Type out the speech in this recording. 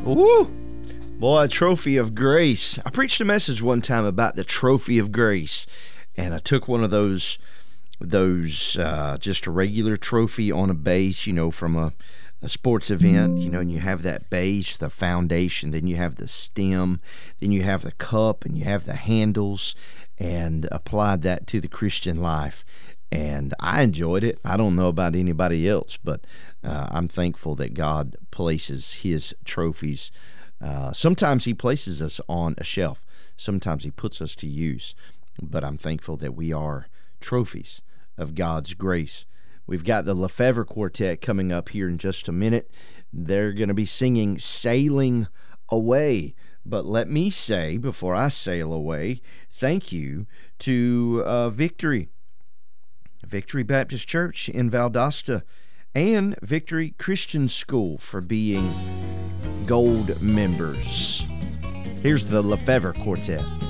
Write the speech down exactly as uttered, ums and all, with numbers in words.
Woo! Boy, a trophy of grace. I preached a message one time about the trophy of grace, and I took one of those, those uh, just a regular trophy on a base, you know, from a, a sports event, you know, and you have that base, the foundation, then you have the stem, then you have the cup, and you have the handles, and applied that to the Christian life. And I enjoyed it. I don't know about anybody else, but uh, I'm thankful that God places His trophies. Uh, sometimes He places us on a shelf. Sometimes He puts us to use. But I'm thankful that we are trophies of God's grace. We've got the Lefevre Quartet coming up here in just a minute. They're going to be singing Sailing Away. But let me say, before I sail away, thank you to uh, Victory. Victory Baptist Church in Valdosta and Victory Christian School for being gold members. Here's the Lefevre Quartet.